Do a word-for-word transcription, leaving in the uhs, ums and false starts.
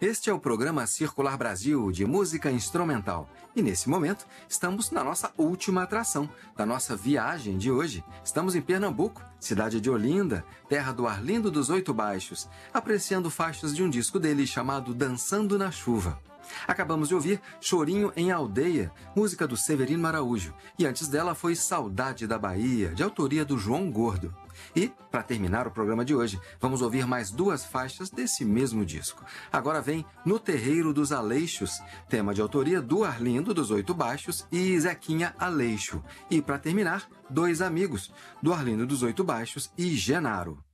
Este é o programa Circular Brasil de música instrumental. E nesse momento, estamos na nossa última atração da nossa viagem de hoje. Estamos em Pernambuco, cidade de Olinda, terra do Arlindo dos Oito Baixos, apreciando faixas de um disco dele chamado Dançando na Chuva. Acabamos de ouvir Chorinho em Aldeia, música do Severino Araújo, e antes dela foi Saudade da Bahia, de autoria do João Gordo. E, para terminar o programa de hoje, vamos ouvir mais duas faixas desse mesmo disco. Agora vem No Terreiro dos Aleixos, tema de autoria do Arlindo dos Oito Baixos e Zequinha Aleixo. E, para terminar, Dois Amigos, do Arlindo dos Oito Baixos e Genaro.